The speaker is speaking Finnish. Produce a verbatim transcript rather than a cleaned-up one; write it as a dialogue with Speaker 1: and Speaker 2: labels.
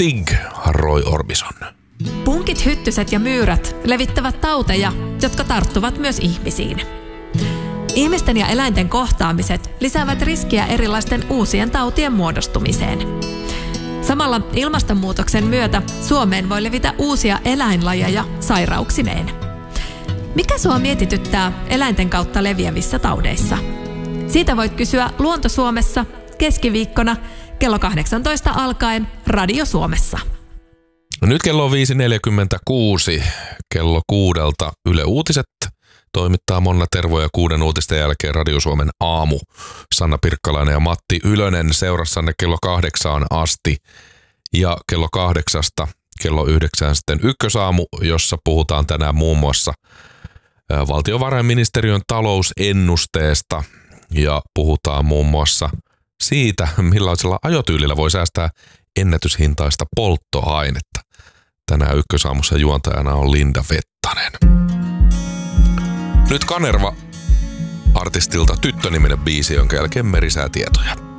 Speaker 1: Stig, Roy Orbison.
Speaker 2: Punkit, hyttyset ja myyrät levittävät tauteja, jotka tarttuvat myös ihmisiin. Ihmisten ja eläinten kohtaamiset lisäävät riskiä erilaisten uusien tautien muodostumiseen. Samalla ilmastonmuutoksen myötä Suomeen voi levitä uusia eläinlajeja sairauksineen. Mikä sua mietityttää eläinten kautta leviävissä taudeissa? Siitä voit kysyä Luonto Suomessa keskiviikkona kello kahdeksantoista alkaen Radio Suomessa.
Speaker 1: Nyt kello on viisi neljäkymmentäkuusi. Kello kuudelta Yle Uutiset toimittaa Monna Tervo ja kuuden uutisten jälkeen Radio Suomen aamu. Sanna Pirkkalainen ja Matti Ylönen seurassanne kello kahdeksaan asti. Ja kello kahdeksasta kello yhdeksään sitten Ykkösaamu, jossa puhutaan tänään muun muassa valtiovarainministeriön talousennusteesta. Ja puhutaan muun muassa siitä, millaisella ajotyylillä voi säästää ennätyshintaista polttoainetta. Tänään Ykkösaamussa juontajana on Linda Vettanen. Nyt Kanerva artistilta Tyttö-niminen biisi, jonka jälkeen merisäätietoja.